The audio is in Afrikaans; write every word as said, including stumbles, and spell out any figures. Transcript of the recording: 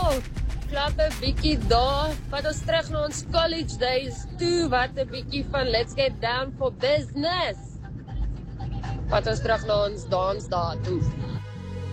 Oh, klap 'n bietjie daar. Vat ons terug na ons college days toe. Wat 'n bietjie van let's get down for business. Vat ons terug na ons dansdae toe.